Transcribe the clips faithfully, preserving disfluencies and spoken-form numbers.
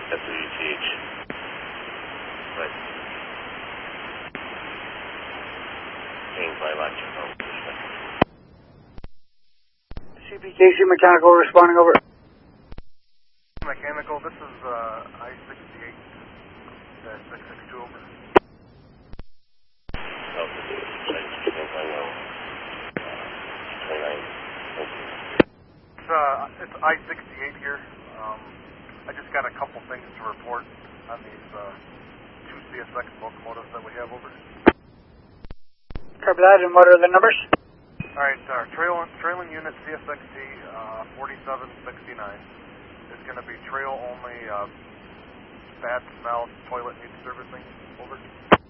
W T H. But James Live Action Home. C P K C Mechanical responding over. Mechanical, this is uh, I sixty-eight six six two over. It's, uh, it's I sixty-eight here. Um, I just got a couple things to report on these uh, two C S X locomotives that we have over. Copy that, and what are the numbers? Alright, our trail, trailing unit C S X T uh, forty-seven sixty-nine is going to be trail only, uh, bad smell, toilet needs servicing, over.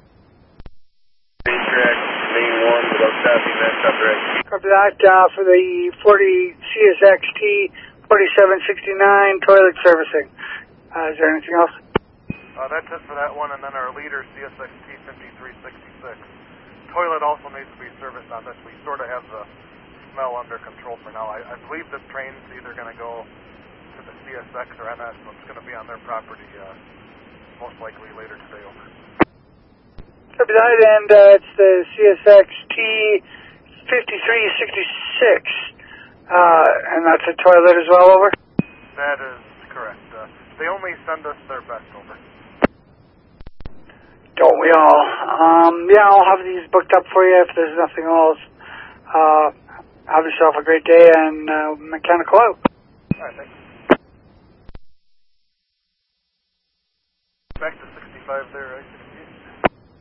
Track, main one, without stopping, that stop direct. Copy that, uh, for the forty C S X T forty-seven sixty-nine toilet servicing. Uh, is there anything else? Uh, that's it for that one, and then our leader C S X T fifty-three sixty-six. Toilet also needs to be serviced on this. We sort of have the smell under control for now. I, I believe this train's either going to go to the C S X or N S, so it's going to be on their property uh, most likely later today. Over. Copy that, and uh, it's the C S X T fifty-three sixty-six, uh, and that's a toilet as well, over? That is correct. Uh, they only send us their best, over. Don't we all? Um, yeah, I'll have these booked up for you if there's nothing else. Uh, have yourself a great day, and uh, mechanical out. All right, thanks. Back to sixty-five there, right?